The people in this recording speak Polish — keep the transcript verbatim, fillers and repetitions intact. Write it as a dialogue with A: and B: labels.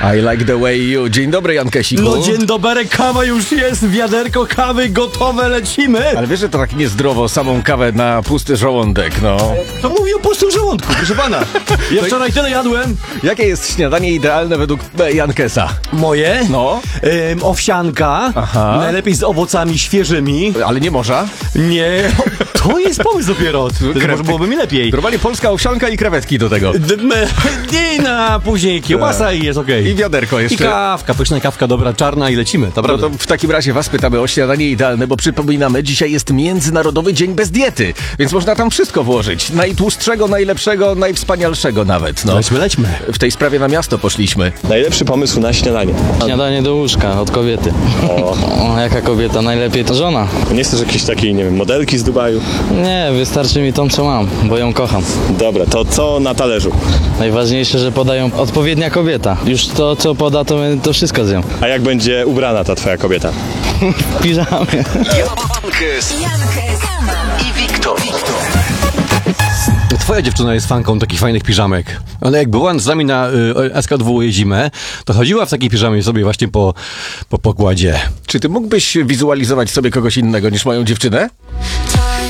A: I like the way you. Dzień dobry, Jankesiku.
B: No dzień dobry, kawa już jest, wiaderko kawy gotowe, lecimy.
A: Ale wiesz, że to tak niezdrowo, samą kawę na pusty żołądek, no.
B: To mówi o pustym żołądku, proszę pana. Ja wczoraj tyle jadłem.
A: Jakie jest śniadanie idealne według Jankesa?
B: Moje?
A: No.
B: Ym, owsianka,
A: Aha.
B: najlepiej z owocami świeżymi.
A: Ale nie morza.
B: Nie, to jest pomysł dopiero. To może byłoby mi lepiej.
A: Normalnie polska owsianka i krewetki do tego.
B: D- me- I na później kiełbasa i jest okej.
A: I wiaderko
B: I
A: jeszcze.
B: kawka, pyszna kawka, dobra, czarna i lecimy.
A: No
B: Naprawdę.
A: to w takim razie was pytamy o śniadanie idealne, bo przypominamy, dzisiaj jest Międzynarodowy Dzień Bez Diety, więc można tam wszystko włożyć. Najtłustszego, najlepszego, najwspanialszego nawet, no.
B: Lećmy, lećmy.
A: W tej sprawie na miasto poszliśmy.
C: Najlepszy pomysł na śniadanie.
D: Śniadanie do łóżka od kobiety.
C: O,
D: O, jaka kobieta? Najlepiej to żona.
C: nie chcesz jakiejś takiej, nie wiem, modelki z Dubaju?
D: Nie, wystarczy mi tą, co mam, bo ją kocham.
C: Dobra, to co na talerzu?
D: Najważniejsze, że podają odpowiednia kobieta. Już to, co poda, to, to wszystko zjem.
C: A jak będzie ubrana ta twoja kobieta?
D: W piżamie.
E: Jankes, i Wiktor.
B: Twoja dziewczyna jest fanką takich fajnych piżamek. Ona jak była z nami na y, S K dwa zimę, to chodziła w takiej piżamie sobie właśnie po, po pokładzie.
A: Czy ty mógłbyś wizualizować sobie kogoś innego niż moją dziewczynę?